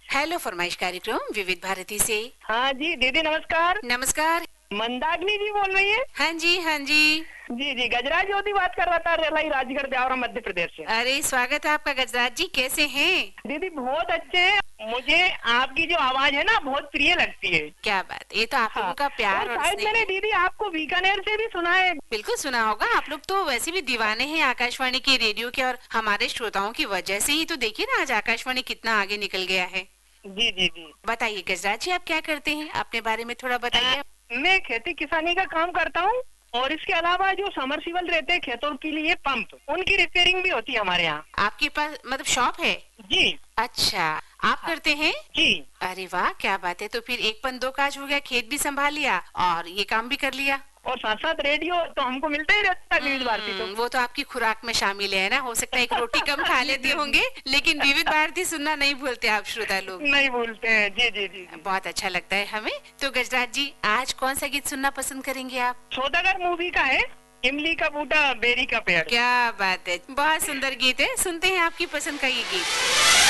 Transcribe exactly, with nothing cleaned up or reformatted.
Hello फरमाइश कार्यक्रम विविध भारती से। हाँ जी दीदी नमस्कार। नमस्कार। मंदाकिनी जी बोल रही है? हाँ जी हाँ जी। जी जी गजराज ज्योति बात कर रहा था, रेलाई राजगढ़ ब्यावरा मध्य प्रदेश से। अरे स्वागत है आपका गजराज जी, कैसे हैं? दीदी बहुत अच्छे हैं। मुझे आपकी जो आवाज है ना बहुत प्रिय लगती है। क्या बात, ये तो आप लोगों का प्यार और और शायद स्नेह मैंने है। दीदी आपको बीकानेर से भी सुना है। बिल्कुल सुना होगा, आप लोग तो वैसे भी दीवाने हैं आकाशवाणी के रेडियो के, और हमारे श्रोताओं की वजह से ही तो देखिए ना आज आकाशवाणी कितना आगे निकल गया है। जी जी जी बताइए गजराज जी, आप क्या करते हैं, अपने बारे में थोड़ा बताइए। मैं खेती किसानी का काम करता हूँ और इसके अलावा जो समरसीबल रहते हैं खेतों के लिए पंप, उनकी रिपेयरिंग भी होती है हमारे यहाँ। आपके पास मतलब शॉप है? जी अच्छा, आप करते हैं? जी। अरे वाह क्या बात है, तो फिर एक पन दो काज हो गया, खेत भी संभाल लिया और ये काम भी कर लिया। और साथ साथ रेडियो तो हमको मिलता ही रहता है विविध भारती। तो हम्म, वो तो आपकी खुराक में शामिल है ना, हो सकता है एक रोटी कम खा लेते होंगे, लेकिन विविध भारती सुनना नहीं भूलते आप श्रोता लोग। नहीं भूलते हैं। जी जी जी जी। बहुत अच्छा लगता है हमें। तो गजराज जी आज कौन सा गीत सुनना पसंद करेंगे आप? सौदागर मूवी का है, इमली का बूटा बेरी का पेड़। क्या बात है, बहुत सुंदर गीत है, सुनते हैं आपकी पसंद का ये गीत।